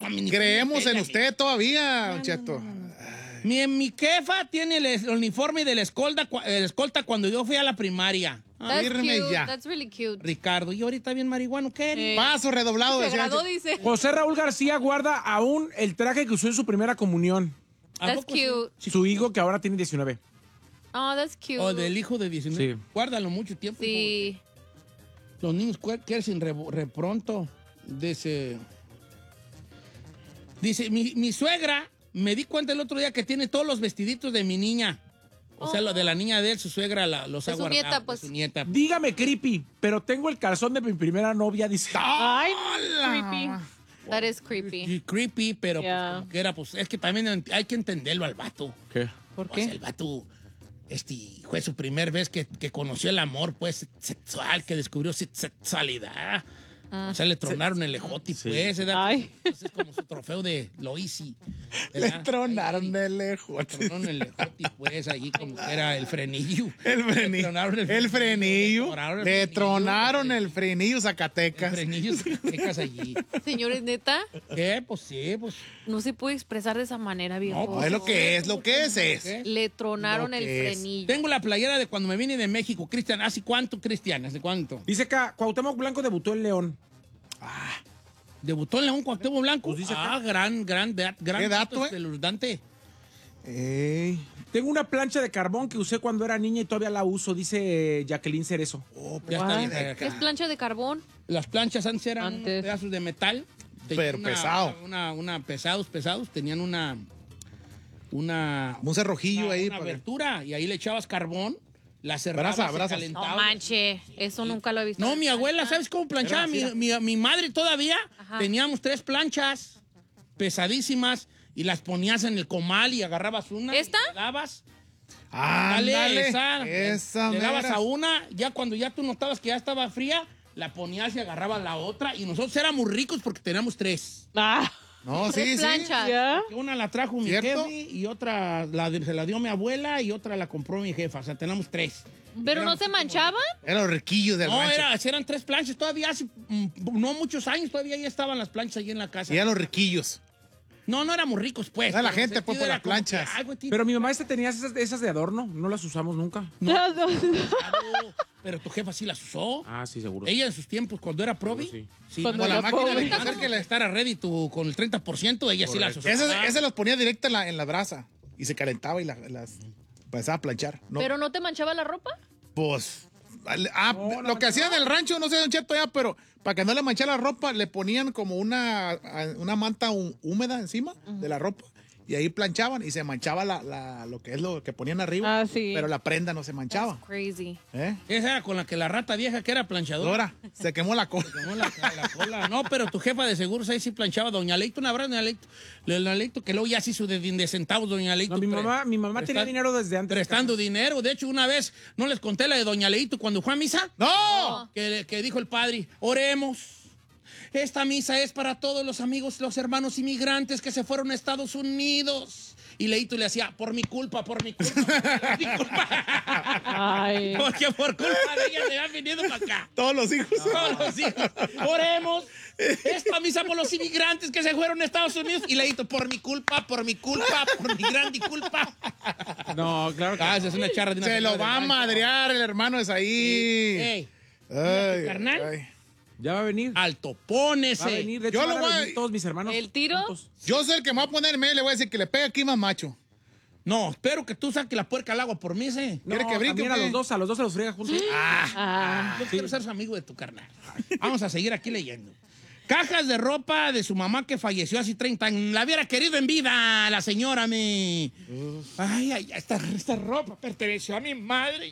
Creemos en usted todavía, Cheto. Mi jefa tiene el uniforme de la escolta cuando yo fui a la primaria. That's Irme cute. ya. That's really cute. Ricardo, y ahorita bien marihuano, ¿qué? Paso redoblado. Se decía agradó, Cheto. dice. José Raúl García guarda aún el traje que usó en su primera comunión. ¿A That's poco sí? cute. Su hijo que ahora tiene 19. Oh, that's cute. O del hijo de 19. Sí. Guárdalo mucho tiempo. Sí. hijo. Los niños crecen repronto. Dice, mi suegra, me di cuenta el otro día que tiene todos los vestiditos de mi niña. O sea, lo de la niña de él, su suegra los De ha su guardado. nieta, pues. De su nieta. Dígame, creepy, pero tengo el calzón de mi primera novia, dice. Ay, creepy. That is creepy. Sí, creepy, pero Yeah. pues, como que era, pues, es que también hay que entenderlo al vato. ¿Qué? ¿Por O sea, qué? el vato, fue su primer vez que conoció el amor, pues, sexual, que descubrió sexualidad. O sea, le tronaron el ejote, pues. ¿Verdad? Ay. Pues, es como su trofeo de lo easy. Le tronaron de lejos. Le tronaron el ejote, pues, allí como que era el frenillo. El Le frenillo. tronaron El frenillo. Le tronaron el frenillo El Zacatecas. frenillo, Zacatecas allí. Señores, neta, ¿Qué? Pues sí, pues. no se puede expresar de esa manera, viejo. No, es lo que es, lo que es. Le tronaron Lo el que es. frenillo. Tengo la playera de cuando me vine de México, Cristian. ¿Hace cuánto, Cristian? ¿Hace cuánto? Dice acá, Cuauhtémoc Blanco debutó en León. Debutó en León Cuauhtémoc Blanco. Pues dice acá. gran ¿Qué dato, espeluznante. Ey. Tengo una plancha de carbón que usé cuando era niña y todavía la uso, dice Jacqueline Cerezo. Ya está vieja. ¿Qué es plancha de carbón? Las planchas antes eran unos Antes. pedazos de metal. Pero Tenían pesado. Pesados. Tenían una Un cerrojillo ahí. una para- abertura y ahí le echabas carbón, la cerrabas, Brasa, se brasa. No calentaba. manche, eso nunca lo he visto. No, mi abuela, ¿sabes cómo planchaba? Mi madre todavía. Ajá. Teníamos 3 planchas pesadísimas y las ponías en el comal y agarrabas una. ¿Esta? Y le dabas. Ándale. Esa. Le dabas mera. a una, ya cuando ya tú notabas que ya estaba fría, la ponías y agarrabas la otra. Y nosotros éramos ricos porque teníamos 3. Ah, No, sí, Tres sí. planchas. ¿ya? Una la trajo mi ¿Cierto? jefe y otra se la dio mi abuela y otra la compró mi jefa. O sea, tenemos 3. ¿Pero no se manchaban? Eran los riquillos del No, rancho. eran 3 planchas. Todavía hace no muchos años, todavía ya estaban las planchas allí en la casa. Y eran los riquillos. No éramos ricos, pues. Era la pero el gente, pues, sentido por era las como que, planchas. ay, güey, tío, Pero mi mamá tenía esas de adorno, no las usamos nunca. claro, pero tu jefa sí las usó. Ah, sí, seguro. Ella en sus tiempos, cuando era probi, Sí. sí, Cuando Con la era máquina pobre. de hacer que la estar ready con el 30%, ella sí las usó. Ese los ponía directo en la brasa. Y se calentaba y las empezaba a planchar. No, ¿Pero no te manchaba la ropa? pues. Lo que hacían en el rancho, no sé, Don Cheto, ya, pero para que no le manchara la ropa, le ponían como una manta húmeda encima de la ropa. Y ahí planchaban y se manchaba lo que es lo que ponían arriba. Ah, sí. Pero la prenda no se manchaba. That's crazy. ¿Eh? Esa era con la que la rata vieja que era planchadora. Ahora, se quemó la cola. Tomó la cola. No, pero tu jefa de seguros ahí sí planchaba. Doña Leito, una abrazo, Doña Leito, que luego ya se hizo de centavos, Doña Leito. No, mi mamá tenía dinero desde antes. Prestando dinero. De hecho, una vez, ¿no les conté la de Doña Leito cuando fue a misa? ¡No! Que dijo el padre, oremos. Esta misa es para todos los amigos, los hermanos inmigrantes que se fueron a Estados Unidos. Y Leito le hacía, por mi culpa, por mi culpa, por mi culpa. Ay. Porque por culpa de ella se van viniendo para acá. Todos los hijos. Todos los hijos. Oremos. Esta misa por los inmigrantes que se fueron a Estados Unidos. Y Leito, por mi culpa, por mi grande culpa. No, claro que Esa es una charra de una Se lo señora va a del rancho. madrear el hermano es ahí. Ey, Ay, carnal. ay. ya va a venir. alto, Va a pónese. venir. De Yo hecho, lo van a voy a- venir todos mis hermanos. ¿El tiro? juntos. Yo soy el que me va a poner en medio y le voy a decir que le pegue aquí más macho. No, espero que tú saques la puerca al agua por mí, ¿sí? ¿Quiere No, que brinque también o a qué? los dos se los friega juntos. Yo quiero ser su amigo de tu carnal. Vamos a seguir aquí leyendo. Cajas de ropa de su mamá que falleció hace 30 años. La hubiera querido en vida, la señora, Ay, esta ropa perteneció a mi madre.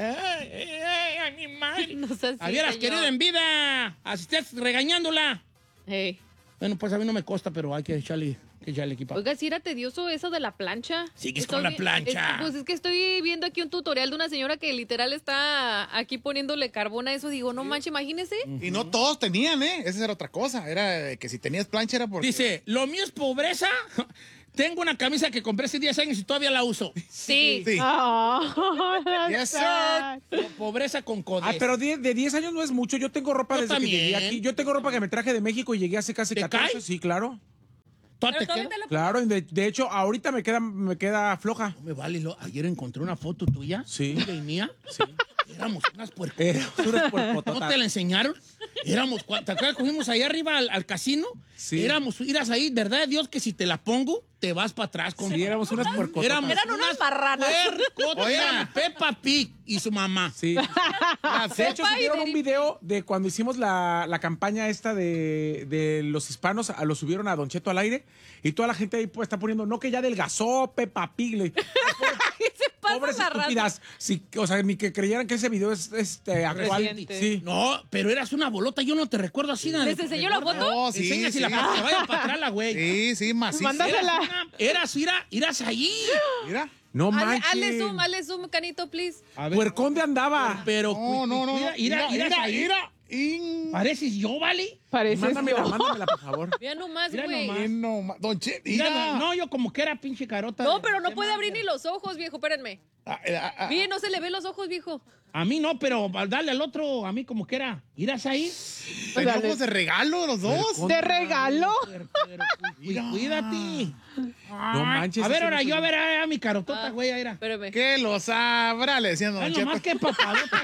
Ay, a mi madre. No sé si, La hubieras señor. querido en vida. Así estás regañándola. Hey. Bueno, pues a mí no me costa, pero hay que echarle equipo. Oiga, si era tedioso eso de la plancha. Sigues Estoy con la vi- plancha. pues es que estoy viendo aquí un tutorial de una señora que literal está aquí poniéndole carbón a eso. Digo, no manches, imagínese. Y no todos tenían, ¿eh? Esa era otra cosa. Era que si tenías plancha era porque... Dice, lo mío es pobreza. Tengo una camisa que compré hace 10 años y todavía la uso. Sí. Sí. Oh, that's Yes, sir. sad. Pobreza con codez. Ah, pero de 10 años no es mucho. Yo tengo ropa Yo desde también. que llegué aquí. Yo tengo ropa que me traje de México y llegué hace casi ¿Te 14. cae? Sí, claro. ¿Todavía te Pero queda? tómatela. Claro, de hecho, ahorita me queda floja. No me vale. Ayer encontré una foto tuya. Sí. ¿Tuya y mía? Sí. Éramos unas puercas. Unas ¿No puercototas. te la enseñaron? Éramos, ¿te acuerdas que fuimos allá arriba al casino? Sí. Irás ahí, verdad de Dios, que si te la pongo, te vas para atrás. Sí, éramos unas puercototas. Eran unas marranas. puercotas. Éramos Peppa Pig y su mamá. Sí. De hecho, Sopa y subieron un deri- video de cuando hicimos la campaña esta de los hispanos, lo subieron a Don Cheto al aire, y toda la gente ahí pues, está poniendo, no que ya adelgazó, Peppa Pig. Se pasa Pobres la raza. estúpidas. Sí, o sea, ni que creyeran que ese video es actual. Reciente. Sí. No, pero eras una bolota, yo no te recuerdo así. ¿Les enseñó la foto? No, sí, Enséñasela sí. para que vaya para atrás la güey. Sí, sí, macizo. Mándasela. Irás ahí. Mira. No Hazle manches. hazle zoom, Canito, please. A ver, Puercón de andaba. pero No. irás ahí. Pareces yo, ¿vale? Parece Mándamela, por favor. Mira nomás, Mira güey. nomás. Don Che, Mira, mira. no, yo como que era pinche carota. No, pero no puede abrir ni los ojos, viejo. Espérenme. Bien, no se le ven los ojos, viejo. A mí no, pero dale al otro, a mí como que era. ¿Irás ahí? Tenemos de regalo los dos. ¿De regalo? Cuídate. No manches. A ver, ese ahora no yo, se- a ver a mi carotota, güey, ahí era. Espérame. Que lo sabrá, le decían Don Ay, Cheto. nomás que papadota.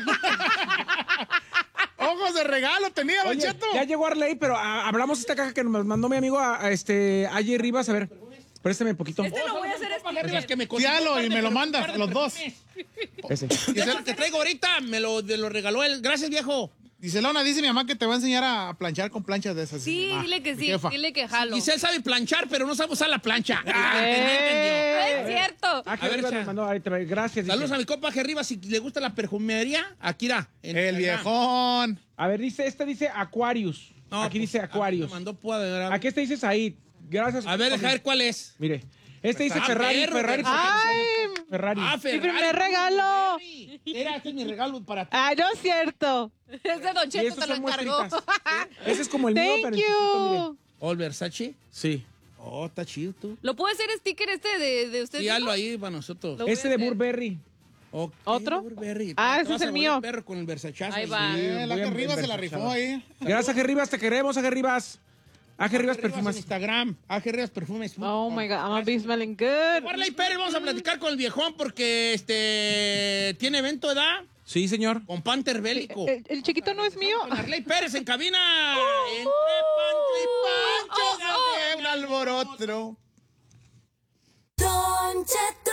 Ojos de regalo tenía Don Oye, Cheto. ya llegó Arley, pero hablamos esta caja que nos mandó mi amigo Aye Rivas. A ver, préstame un poquito. Este lo voy a hacer Arriba, que me Fíalo y me lo mandas, los dos. Ese. Y eso que traigo ahorita, me lo regaló él. Gracias, viejo. Dice Lona, dice mi mamá que te va a enseñar a planchar con planchas de esas. Sí, Ah, dile que mi sí. jefa. Dile que jalo. Giselle sabe planchar, pero no sabe usar la plancha. No es cierto. Aquí A ver, Rivas cha. nos mandó, ahí te va. Gracias. dice. Saludos a mi compa Rivas. Si le gusta la perfumería, aquí irá. El viejón. A ver, dice Aquarius. No, Aquí pues, dice Aquarius. me mandó puede. Aquí este dice Said. Gracias. A ver, deja ver cuál es. Mire, este dice Ah, Ferrari. perro, Ferrari. perro. Ay, Ferrari. Ah, mi primer regalo. Era este es mi regalo para ti. Ay, no es cierto. Es de Don Y Cheto, estos te lo son encargó. muestritas. Ese es como el mío, pero Thank en chiquito, mire. you. ¿O el Versace? Sí. Oh, está chido tú. ¿Lo puedo hacer sticker de usted? Sí, hazlo ahí para nosotros. Lo voy a Este de hacer. Burberry. Ok, ¿Otro? Burberry. Ah, Te ese vas es a el volver mío. perro con el Versachazo. Ahí va. La voy que a arriba se la empezar, rifó chaval. ahí. Gracias, Aje Rivas. Te queremos, Aje Rivas. Aje Rivas En Perfumas. Instagram. Aje Rivas Perfumes. Oh my God, I'm gonna be smelling good. Marley Pérez, vamos a platicar con el viejón porque tiene evento, ¿verdad? Sí, señor. Con Panther Bélico. El chiquito no es mío. Con Marley Pérez en cabina. Entre Pancho y Pancho Se fue un alboroto. Don Cheto.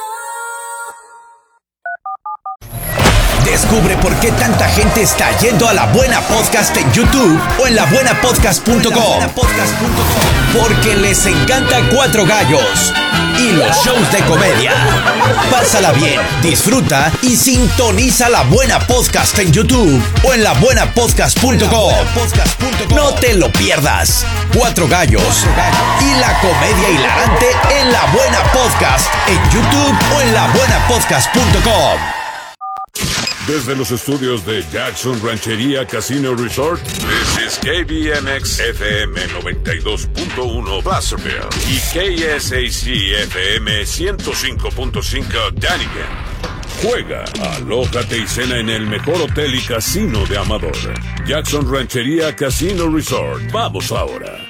Descubre por qué tanta gente está yendo a La Buena Podcast en YouTube o en labuenapodcast.com. Porque les encanta Cuatro Gallos y los shows de comedia. Pásala bien, disfruta y sintoniza La Buena Podcast en YouTube o en labuenapodcast.com. No te lo pierdas. Cuatro Gallos y la comedia hilarante en La Buena Podcast en YouTube o en labuenapodcast.com. Desde los estudios de Jackson Ranchería Casino Resort, this is KBMX FM 92.1 Placerville y KSAC FM 105.5 Dunnigan. Juega, alójate y cena en el mejor hotel y casino de Amador. Jackson Ranchería Casino Resort. Vamos ahora.